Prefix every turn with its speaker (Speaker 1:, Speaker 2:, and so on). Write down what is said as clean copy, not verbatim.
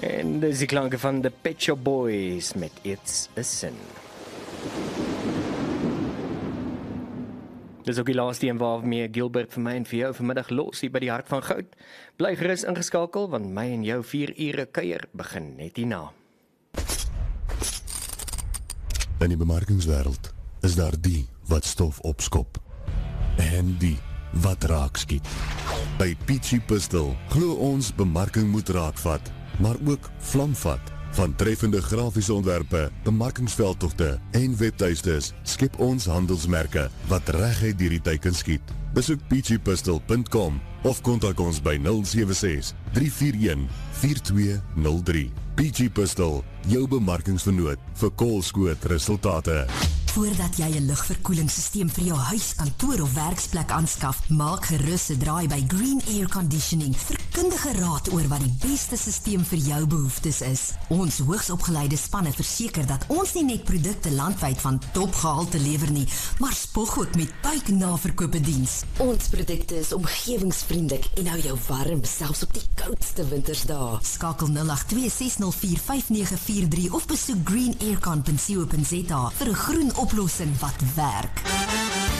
Speaker 1: En dis die klanke van The Pet Shop Boys met It's a Sin. Dis ook die laaste een waarmee Gilbert vir my en vir jou vanmiddag los hier by die Hart van Goud. Bly gerus ingeskakel, want my en jou 4 ure kuier begin net hierna.
Speaker 2: In die bemarkingswêreld is daar die wat stof opskop en die wat raak skiet. By Peachy Pistol glo ons bemarking moet raakvat, maar ook vlamvat. Van treffende grafiese ontwerpe, bemarkingsveldtogte en webtuistes skep ons handelsmerke wat reguit deur die tyd kan skiet. Besoek peachypistol.com of kontak ons by 076 341 4203. Peachy Pistol, jou bemarkingsvernoot vir koolskoot resultate.
Speaker 3: Voordat jy 'n lugverkoelingssysteem vir jou huis, kantoor of werksplek aanskaf, maak gerus 'n draai by Green Air Conditioning vir kundige raad oor wat die beste systeem vir jou behoeftes is. Ons hoogsopgeleide spanne verseker dat ons nie net produkte landwyd van topgehalte lewer nie, maar spog ook met buiknaverkope diens. Ons produkte is omgewingsvriendelik en hou jou warm, selfs op die koudste wintersdae. Skakel 082-604-5943 of besoek greenaircon.co.za vir 'n groen oplossing wat werk.